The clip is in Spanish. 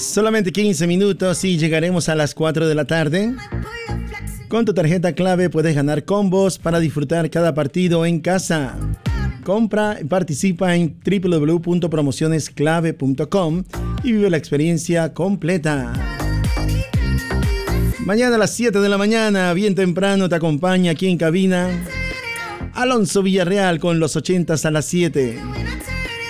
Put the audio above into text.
Solamente 15 minutos y llegaremos a las 4 de la tarde. Con tu tarjeta clave puedes ganar combos para disfrutar cada partido en casa. Compra y participa en www.promocionesclave.com y vive la experiencia completa. Mañana a las 7 de la mañana, bien temprano, te acompaña aquí en cabina Alonso Villarreal con los 80s a las 7.